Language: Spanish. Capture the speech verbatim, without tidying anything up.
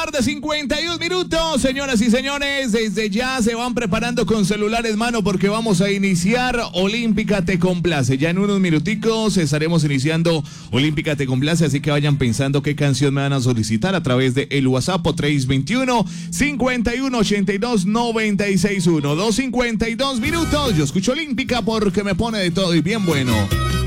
tarde, cincuenta y un minutos. Señoras y señores, desde ya se van preparando con celular en mano porque vamos a iniciar Olímpica Te Complace. Ya en unos minuticos estaremos iniciando Olímpica Te Complace, así que vayan pensando qué canción me van a solicitar a través de el WhatsApp tres veintiuno, cincuenta y uno ochenta y dos, noventa y seis uno. dos cincuenta y dos minutos. Yo escucho Olímpica porque me pone de todo y bien bueno.